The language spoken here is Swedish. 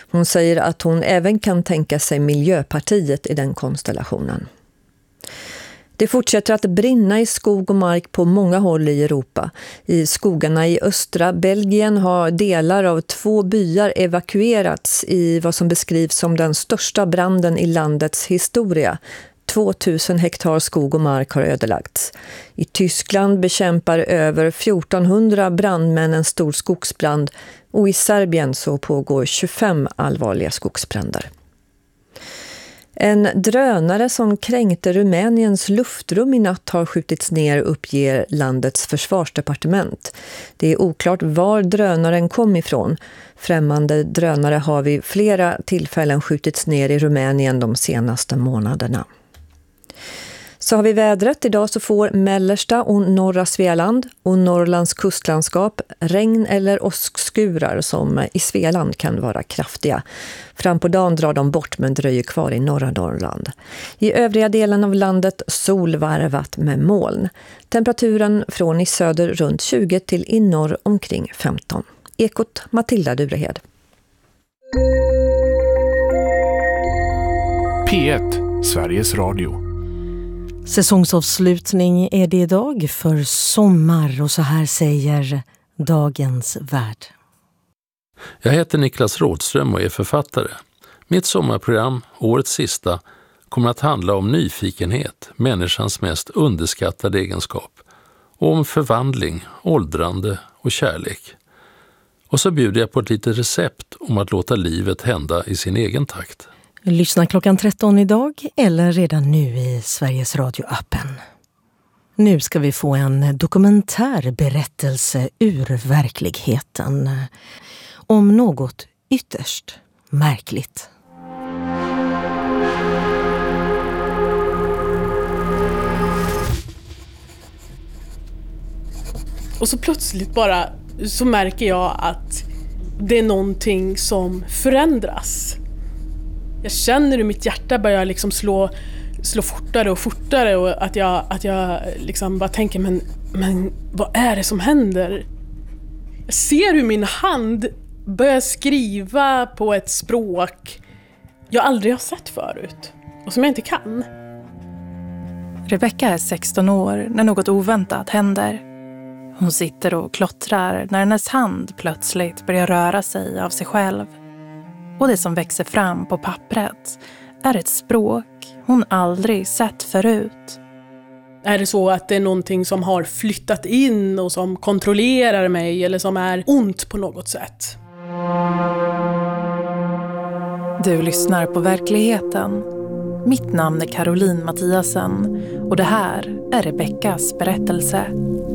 Hon säger att hon även kan tänka sig Miljöpartiet i den konstellationen. Det fortsätter att brinna i skog och mark på många håll i Europa. I skogarna i östra Belgien har delar av 2 byar evakuerats i vad som beskrivs som den största branden i landets historia. 2000 hektar skog och mark har ödelagts. I Tyskland bekämpar över 1400 brandmän en stor skogsbrand och i Serbien så pågår 25 allvarliga skogsbränder. En drönare som kränkte Rumäniens luftrum i natt har skjutits ner, uppger landets försvarsdepartement. Det är oklart var drönaren kom ifrån. Främmande drönare har vid flera tillfällen skjutits ner i Rumänien de senaste månaderna. Så har vi vädret. Idag så får mellersta och norra Svealand och Norrlands kustlandskap regn eller åskskurar som i Svealand kan vara kraftiga. Fram på dagen drar de bort men dröjer kvar i norra Norrland. I övriga delen av landet solvarvat med moln. Temperaturen från i söder runt 20 till i norr omkring 15. Ekot Matilda Durehed. P1, Sveriges Radio. Säsongsavslutning är det idag för sommar och så här säger Dagens Värld. Jag heter Niklas Rådström och är författare. Mitt sommarprogram, årets sista, kommer att handla om nyfikenhet, människans mest underskattade egenskap, och om förvandling, åldrande och kärlek. Och så bjuder jag på ett litet recept om att låta livet hända i sin egen takt. Lyssna klockan 13 idag eller redan nu i Sveriges Radio-appen. Nu ska vi få en dokumentärberättelse ur verkligheten om något ytterst märkligt. Och så plötsligt bara så märker jag att det är någonting som förändras. Jag känner hur mitt hjärta börjar liksom slå fortare och fortare och att jag liksom bara tänker men vad är det som händer? Jag ser hur min hand börjar skriva på ett språk jag aldrig har sett förut och som jag inte kan. Rebecca är 16 år när något oväntat händer. Hon sitter och klottrar när hennes hand plötsligt börjar röra sig av sig själv. Och det som växer fram på pappret är ett språk hon aldrig sett förut. Är det så att det är någonting som har flyttat in och som kontrollerar mig eller som är ont på något sätt? Du lyssnar på Verkligheten. Mitt namn är Caroline Mattiasen och det här är Rebeccas berättelse.